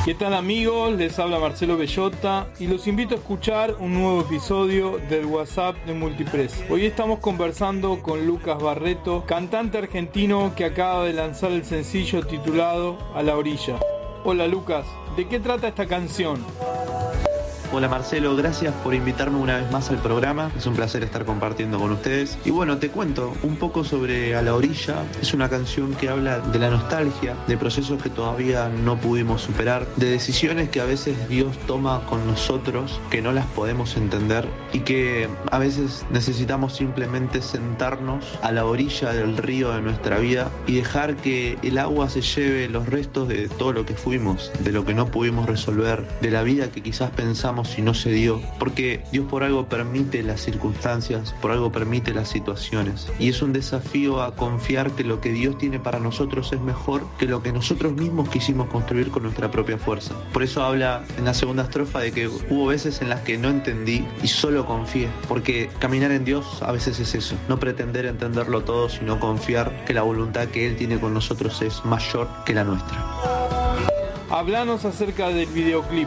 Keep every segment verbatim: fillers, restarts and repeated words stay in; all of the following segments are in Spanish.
¿Qué tal amigos? Les habla Marcelo Bellota y los invito a escuchar un nuevo episodio del WhatsApp de Multipress. Hoy estamos conversando con Lucas Barreto, cantante argentino que acaba de lanzar el sencillo titulado A la orilla. Hola Lucas, ¿de qué trata esta canción? Hola Marcelo, gracias por invitarme una vez más al programa, es un placer estar compartiendo con ustedes. Y bueno, te cuento un poco sobre A la orilla. Es una canción que habla de la nostalgia, de procesos que todavía no pudimos superar, de decisiones que a veces Dios toma con nosotros, que no las podemos entender y que a veces necesitamos simplemente sentarnos a la orilla del río de nuestra vida y dejar que el agua se lleve los restos de todo lo que fuimos, de lo que no pudimos resolver, de la vida que quizás pensamos si no se dio, porque Dios por algo permite las circunstancias, por algo permite las situaciones, y es un desafío a confiar que lo que Dios tiene para nosotros es mejor que lo que nosotros mismos quisimos construir con nuestra propia fuerza. Por eso habla en la segunda estrofa de que hubo veces en las que no entendí y solo confié, porque caminar en Dios a veces es eso, no pretender entenderlo todo, sino confiar que la voluntad que Él tiene con nosotros es mayor que la nuestra. Háblanos acerca del videoclip.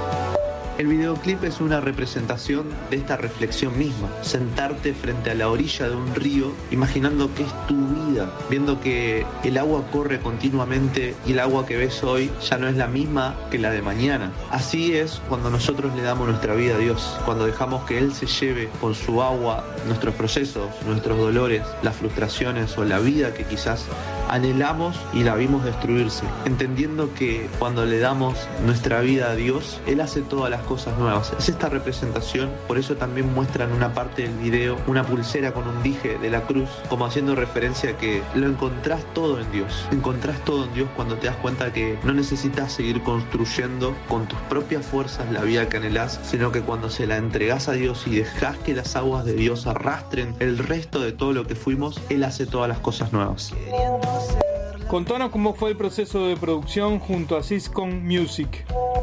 El videoclip es una representación de esta reflexión misma, sentarte frente a la orilla de un río, imaginando que es tu vida, viendo que el agua corre continuamente y el agua que ves hoy ya no es la misma que la de mañana. Así es cuando nosotros le damos nuestra vida a Dios, cuando dejamos que Él se lleve con su agua nuestros procesos, nuestros dolores, las frustraciones o la vida que quizás anhelamos y la vimos destruirse, entendiendo que cuando le damos nuestra vida a Dios, Él hace todas las cosas nuevas. Es esta representación, por eso también muestran una parte del video una pulsera con un dije de la cruz, como haciendo referencia a que lo encontrás todo en Dios. Encontrás todo en Dios cuando te das cuenta que no necesitas seguir construyendo con tus propias fuerzas la vida que anhelás, sino que cuando se la entregás a Dios y dejás que las aguas de Dios arrastren el resto de todo lo que fuimos, Él hace todas las cosas nuevas. Contanos cómo fue el proceso de producción junto a Siscon Music.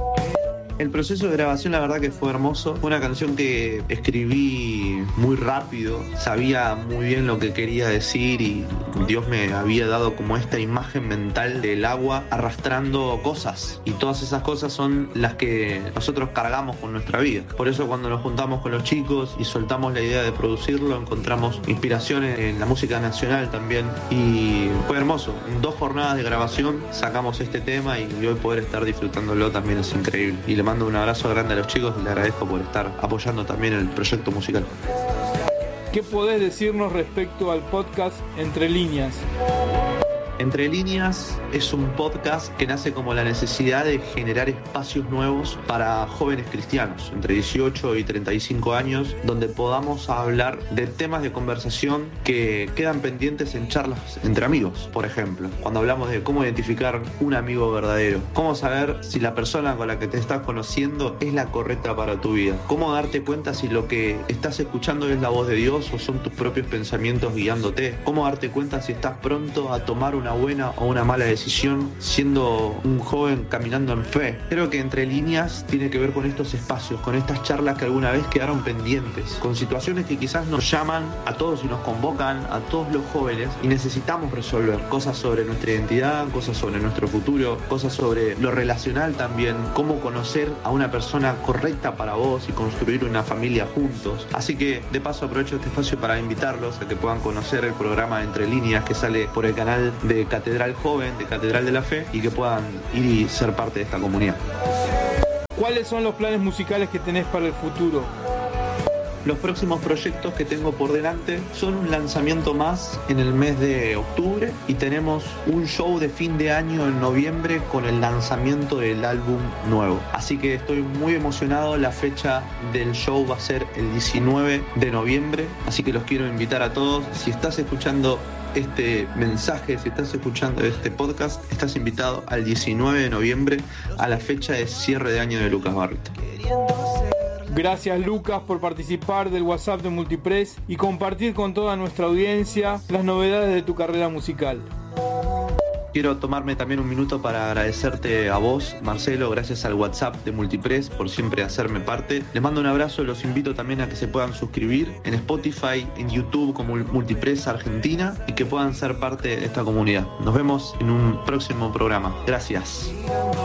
El proceso de grabación la verdad que fue hermoso. Fue una canción que escribí muy rápido, sabía muy bien lo que quería decir y Dios me había dado como esta imagen mental del agua arrastrando cosas, y todas esas cosas son las que nosotros cargamos con nuestra vida. Por eso cuando nos juntamos con los chicos y soltamos la idea de producirlo, encontramos inspiración en la música nacional también, y fue hermoso. En dos jornadas de grabación sacamos este tema y hoy poder estar disfrutándolo también es increíble. Y le mando un abrazo grande a los chicos y le agradezco por estar apoyando también el proyecto musical. ¿Qué podés decirnos respecto al podcast Entre Líneas? Entre Líneas es un podcast que nace como la necesidad de generar espacios nuevos para jóvenes cristianos entre dieciocho y treinta y cinco años, donde podamos hablar de temas de conversación que quedan pendientes en charlas entre amigos. Por ejemplo, cuando hablamos de cómo identificar un amigo verdadero, cómo saber si la persona con la que te estás conociendo es la correcta para tu vida, cómo darte cuenta si lo que estás escuchando es la voz de Dios o son tus propios pensamientos guiándote, cómo darte cuenta si estás pronto a tomar un una buena o una mala decisión siendo un joven caminando en fe. Creo que Entre Líneas tiene que ver con estos espacios, con estas charlas que alguna vez quedaron pendientes, con situaciones que quizás nos llaman a todos y nos convocan a todos los jóvenes y necesitamos resolver cosas sobre nuestra identidad, cosas sobre nuestro futuro, cosas sobre lo relacional también, cómo conocer a una persona correcta para vos y construir una familia juntos. Así que de paso aprovecho este espacio para invitarlos a que puedan conocer el programa Entre Líneas que sale por el canal de de Catedral Joven, de Catedral de la Fe, y que puedan ir y ser parte de esta comunidad. ¿Cuáles son los planes musicales que tenés para el futuro? Los próximos proyectos que tengo por delante son un lanzamiento más en el mes de octubre y tenemos un show de fin de año en noviembre con el lanzamiento del álbum nuevo. Así que estoy muy emocionado, la fecha del show va a ser el diecinueve de noviembre, así que los quiero invitar a todos. Si estás escuchando este mensaje, si estás escuchando este podcast, estás invitado al diecinueve de noviembre a la fecha de cierre de año de Lucas Barreto. Gracias Lucas por participar del WhatsApp de Multipress y compartir con toda nuestra audiencia las novedades de tu carrera musical. Quiero tomarme también un minuto para agradecerte a vos, Marcelo, gracias al WhatsApp de Multipress por siempre hacerme parte. Les mando un abrazo, los invito también a que se puedan suscribir en Spotify, en YouTube como Multipress Argentina y que puedan ser parte de esta comunidad. Nos vemos en un próximo programa. Gracias.